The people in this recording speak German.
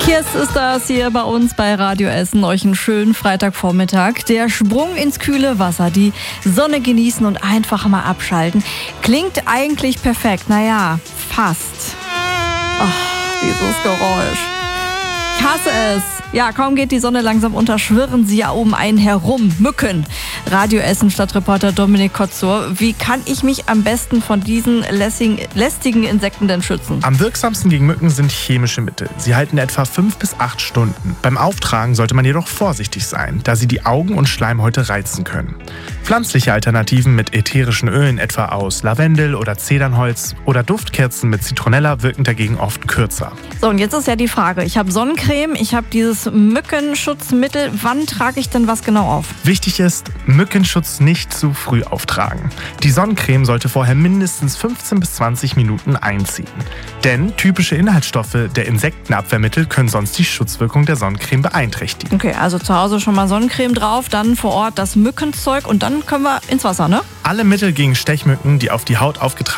Kirs ist das hier bei uns bei Radio Essen. Euch einen schönen Freitagvormittag. Der Sprung ins kühle Wasser, die Sonne genießen und einfach mal abschalten. Klingt eigentlich perfekt. Naja, fast. Ach, dieses Geräusch. Ich hasse es. Ja, kaum geht die Sonne langsam unter, schwirren sie ja um einen herum. Mücken. Radio Essen Stadtreporter Dominik Kotzur. Wie kann ich mich am besten von diesen lästigen Insekten denn schützen? Am wirksamsten gegen Mücken sind chemische Mittel. Sie halten etwa 5 bis 8 Stunden. Beim Auftragen sollte man jedoch vorsichtig sein, da sie die Augen und Schleimhäute reizen können. Pflanzliche Alternativen mit ätherischen Ölen, etwa aus Lavendel oder Zedernholz oder Duftkerzen mit Zitronella, wirken dagegen oft kürzer. So, und jetzt ist ja die Frage, ich habe Sonnencreme, ich habe dieses Mückenschutzmittel. Wann trage ich denn was genau auf? Wichtig ist, Mückenschutz nicht zu früh auftragen. Die Sonnencreme sollte vorher mindestens 15 bis 20 Minuten einziehen. Denn typische Inhaltsstoffe der Insektenabwehrmittel können sonst die Schutzwirkung der Sonnencreme beeinträchtigen. Okay, also zu Hause schon mal Sonnencreme drauf, dann vor Ort das Mückenzeug und dann können wir ins Wasser, ne? Alle Mittel gegen Stechmücken, die auf die Haut aufgetragen